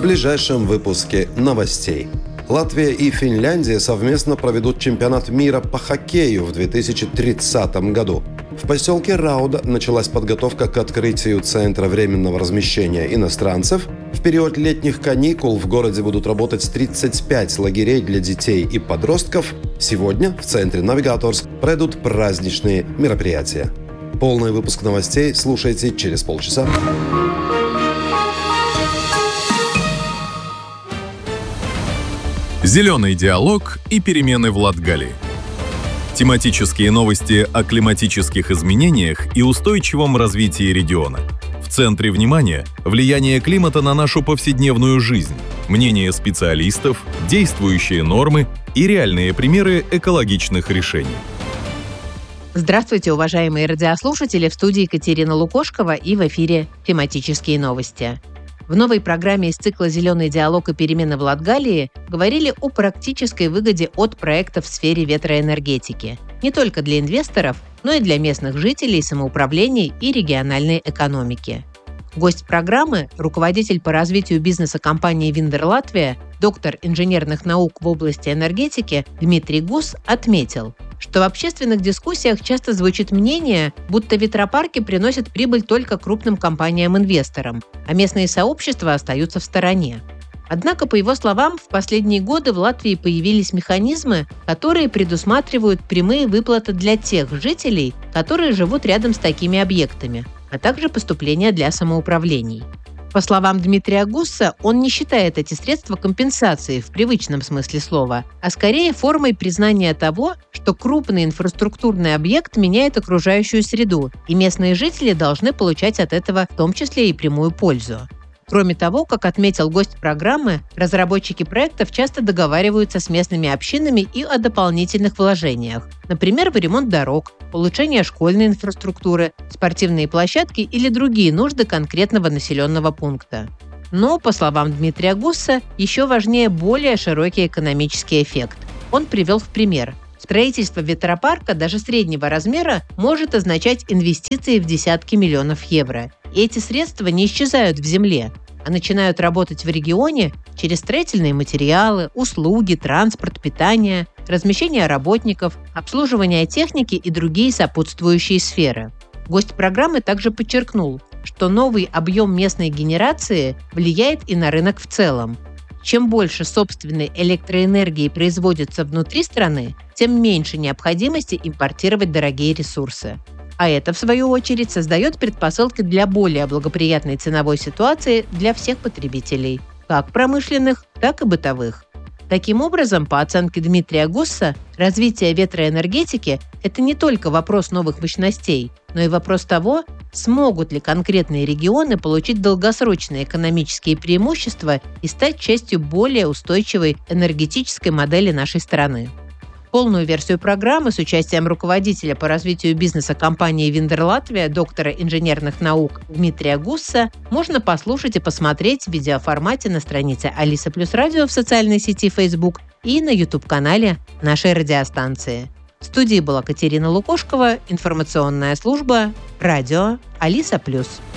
ближайшем выпуске новостей. Латвия и Финляндия совместно проведут чемпионат мира по хоккею в 2030 году. В поселке Рауда началась подготовка к открытию Центра временного размещения иностранцев. В период летних каникул в городе будут работать 35 лагерей для детей и подростков. Сегодня в центре Навигаторс пройдут праздничные мероприятия. Полный выпуск новостей слушайте через полчаса. Зеленый диалог и перемены в Латгалии. Тематические новости о климатических изменениях и устойчивом развитии региона. В центре внимания – влияние климата на нашу повседневную жизнь, мнения специалистов, действующие нормы и реальные примеры экологичных решений. Здравствуйте, уважаемые радиослушатели! В студии Екатерина Лукошкова и в эфире «Тематические новости». В новой программе из цикла «Зеленый диалог и перемены в Латгалии» говорили о практической выгоде от проектов в сфере ветроэнергетики. Не только для инвесторов, но и для местных жителей, самоуправлений и региональной экономики. Гость программы, руководитель по развитию бизнеса компании «Виндер Латвия», доктор инженерных наук в области энергетики Дмитрий Гус отметил, что в общественных дискуссиях часто звучит мнение, будто ветропарки приносят прибыль только крупным компаниям-инвесторам, а местные сообщества остаются в стороне. Однако, по его словам, в последние годы в Латвии появились механизмы, которые предусматривают прямые выплаты для тех жителей, которые живут рядом с такими объектами, а также поступления для самоуправлений. По словам Дмитрия Гусса, он не считает эти средства компенсацией в привычном смысле слова, а скорее формой признания того, что крупный инфраструктурный объект меняет окружающую среду, и местные жители должны получать от этого в том числе и прямую пользу. Кроме того, как отметил гость программы, разработчики проектов часто договариваются с местными общинами и о дополнительных вложениях, например, в ремонт дорог, улучшение школьной инфраструктуры, спортивные площадки или другие нужды конкретного населенного пункта. Но, по словам Дмитрия Гусса, еще важнее более широкий экономический эффект. Он привел в пример. Строительство ветропарка даже среднего размера может означать инвестиции в десятки миллионов евро. И эти средства не исчезают в земле, а начинают работать в регионе через строительные материалы, услуги, транспорт, питание, размещение работников, обслуживание техники и другие сопутствующие сферы. Гость программы также подчеркнул, что новый объем местной генерации влияет и на рынок в целом. Чем больше собственной электроэнергии производится внутри страны, тем меньше необходимости импортировать дорогие ресурсы. А это, в свою очередь, создает предпосылки для более благоприятной ценовой ситуации для всех потребителей, как промышленных, так и бытовых. Таким образом, по оценке Дмитрия Гусса, развитие ветроэнергетики – это не только вопрос новых мощностей, но и вопрос того, смогут ли конкретные регионы получить долгосрочные экономические преимущества и стать частью более устойчивой энергетической модели нашей страны. Полную версию программы с участием руководителя по развитию бизнеса компании «Виндер Латвия», доктора инженерных наук Дмитрия Гусса, можно послушать и посмотреть в видеоформате на странице Алиса Плюс Радио в социальной сети Facebook и на YouTube-канале нашей радиостанции. В студии была Екатерина Лукошкова, информационная служба «Радио Алиса Плюс».